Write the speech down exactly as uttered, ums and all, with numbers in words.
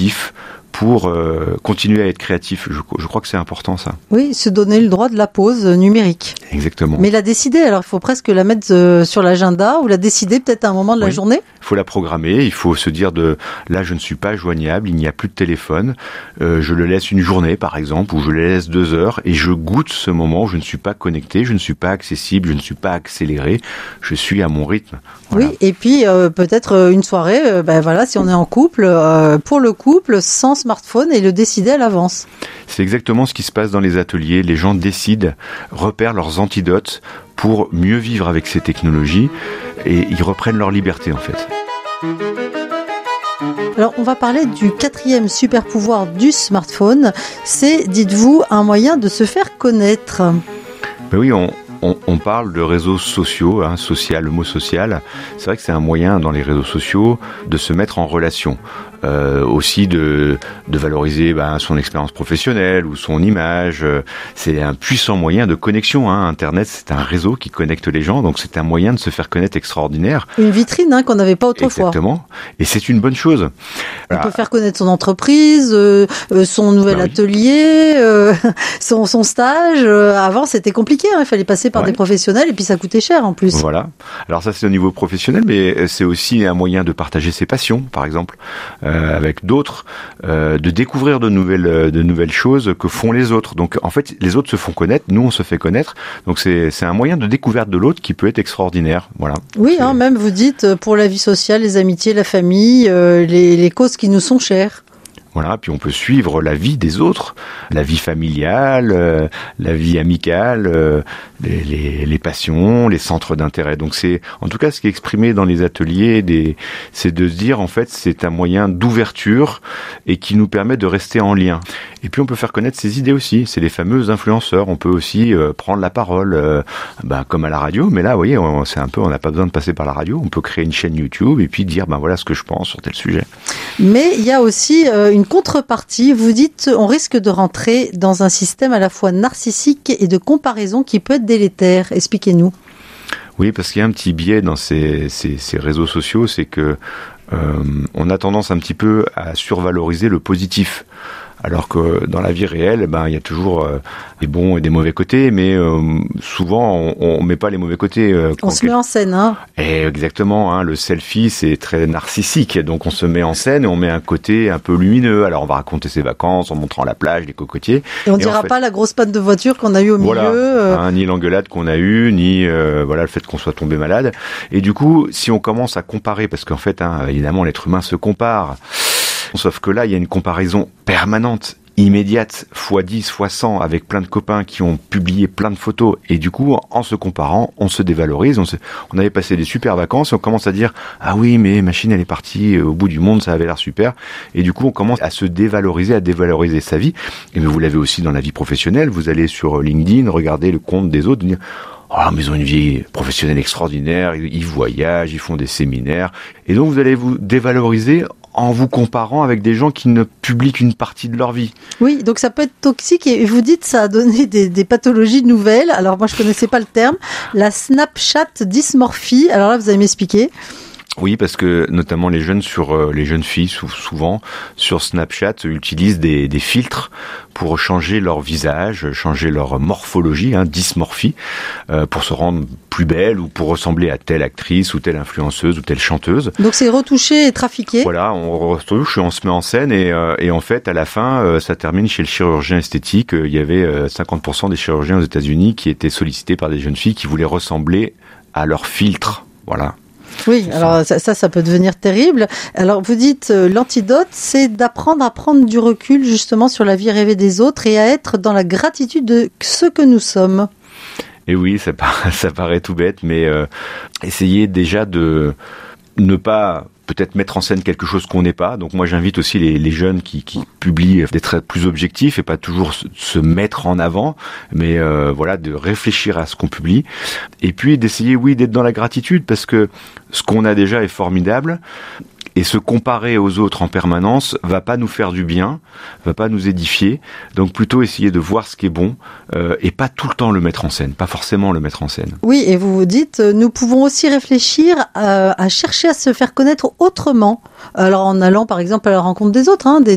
pour euh, continuer à être créatif. Je, je crois que c'est important, ça. Oui, se donner le droit de la pause numérique. Exactement. Mais la décider, alors il faut presque la mettre euh, sur l'agenda ou la décider peut-être à un moment de la oui. journée. Il faut la programmer, il faut se dire de là je ne suis pas joignable, il n'y a plus de téléphone, euh, je le laisse une journée par exemple, ou je le laisse deux heures et je goûte ce moment où je ne suis pas connecté, je ne suis pas accessible, je ne suis pas accéléré, je suis à mon rythme. Voilà. Oui, et puis euh, peut-être une soirée, euh, ben voilà, si on est en couple, euh, pour le couple, sans smartphone et le décider à l'avance. C'est exactement ce qui se passe dans les ateliers. Les gens décident, repèrent leurs antidotes pour mieux vivre avec ces technologies et ils reprennent leur liberté en fait. Alors on va parler du quatrième super pouvoir du smartphone. C'est, dites-vous, un moyen de se faire connaître. Ben oui, on... On, on parle de réseaux sociaux, hein, social, le mot social. C'est vrai que c'est un moyen dans les réseaux sociaux de se mettre en relation. Euh, aussi de, de valoriser ben, son expérience professionnelle ou son image. C'est un puissant moyen de connexion. Hein. Internet, c'est un réseau qui connecte les gens, donc c'est un moyen de se faire connaître extraordinaire. Une vitrine hein, qu'on n'avait pas autrefois. Exactement. Et c'est une bonne chose. On Alors, peut faire connaître son entreprise, euh, son nouvel ben atelier, oui. euh, son, son stage. Euh, avant, c'était compliqué. Hein. Il fallait passer par ouais. des professionnels et puis ça coûtait cher en plus. Voilà. Alors ça, c'est au niveau professionnel, mais c'est aussi un moyen de partager ses passions, par exemple. Euh, avec d'autres, euh, de découvrir de nouvelles, de nouvelles choses que font les autres. Donc en fait, les autres se font connaître, nous on se fait connaître. Donc c'est, c'est un moyen de découverte de l'autre qui peut être extraordinaire. Voilà. Oui, hein, même vous dites pour la vie sociale, les amitiés, la famille, euh, les, les causes qui nous sont chères. Voilà, puis on peut suivre la vie des autres, la vie familiale, euh, la vie amicale, euh, les, les, les passions, les centres d'intérêt. Donc c'est, en tout cas, ce qui est exprimé dans les ateliers, des, c'est de se dire, en fait, c'est un moyen d'ouverture et qui nous permet de rester en lien. Et puis on peut faire connaître ses idées aussi. C'est les fameux influenceurs. On peut aussi euh, prendre la parole, euh, ben, comme à la radio. Mais là, vous voyez, on, c'est un peu, on n'a pas besoin de passer par la radio. On peut créer une chaîne YouTube et puis dire, ben voilà ce que je pense sur tel sujet. Mais il y a aussi euh, une contrepartie. Vous dites, on risque de rentrer dans un système à la fois narcissique et de comparaison qui peut être délétère. Expliquez-nous. Oui, parce qu'il y a un petit biais dans ces, ces, ces réseaux sociaux, c'est que euh, on a tendance un petit peu à survaloriser le positif. Alors que dans la vie réelle, ben il y a toujours euh, des bons et des mauvais côtés, mais euh, souvent on, on met pas les mauvais côtés. Euh, on se met en scène, hein. Et exactement, hein, le selfie c'est très narcissique, donc on se met en scène et on met un côté un peu lumineux. Alors on va raconter ses vacances en montrant la plage, les cocotiers. Et on et dira en fait, pas la grosse panne de voiture qu'on a eue au voilà, milieu, euh... hein, ni l'engueulade qu'on a eue, ni euh, voilà le fait qu'on soit tombé malade. Et du coup, si on commence à comparer, parce qu'en fait, hein, évidemment, l'être humain se compare. Sauf que là, il y a une comparaison permanente, immédiate, fois dix, fois cent, avec plein de copains qui ont publié plein de photos. Et du coup, en se comparant, on se dévalorise. On, se, on avait passé des super vacances et on commence à dire « Ah oui, mais machine, elle est partie au bout du monde, ça avait l'air super. » Et du coup, on commence à se dévaloriser, à dévaloriser sa vie. Et mais vous l'avez aussi dans la vie professionnelle. Vous allez sur LinkedIn, regarder le compte des autres, dire « Ah, oh, mais ils ont une vie professionnelle extraordinaire, ils voyagent, ils font des séminaires. » Et donc, vous allez vous dévaloriser en vous comparant avec des gens qui ne publient qu'une partie de leur vie. Oui, donc ça peut être toxique et vous dites ça a donné des, des pathologies nouvelles. Alors moi je connaissais pas le terme, la Snapchat dysmorphie. Alors là vous allez m'expliquer. Oui, parce que notamment les jeunes sur euh, les jeunes filles souvent sur Snapchat utilisent des, des filtres pour changer leur visage, changer leur morphologie, hein, dysmorphie, euh, pour se rendre plus belle ou pour ressembler à telle actrice ou telle influenceuse ou telle chanteuse. Donc c'est retouché et trafiqué. Voilà, on retouche, on se met en scène et, euh, et en fait à la fin euh, ça termine chez le chirurgien esthétique. Il y avait euh, cinquante pour cent des chirurgiens aux États-Unis qui étaient sollicités par des jeunes filles qui voulaient ressembler à leur filtre. Voilà. Oui, alors ça, ça, ça peut devenir terrible. Alors vous dites, euh, l'antidote, c'est d'apprendre à prendre du recul justement sur la vie rêvée des autres et à être dans la gratitude de ce que nous sommes. Et oui, ça paraît, ça paraît tout bête, mais euh, essayez déjà de ne pas peut-être mettre en scène quelque chose qu'on n'est pas. Donc moi j'invite aussi les, les jeunes qui, qui publient d'être plus objectifs et pas toujours se, se mettre en avant, mais euh, voilà, de réfléchir à ce qu'on publie. Et puis d'essayer, oui, d'être dans la gratitude, parce que ce qu'on a déjà est formidable. Et se comparer aux autres en permanence va pas nous faire du bien, va pas nous édifier. Donc plutôt essayer de voir ce qui est bon euh, et pas tout le temps le mettre en scène, pas forcément le mettre en scène. Oui, et vous vous dites, nous pouvons aussi réfléchir à, à chercher à se faire connaître autrement. Alors en allant par exemple à la rencontre des autres, hein, des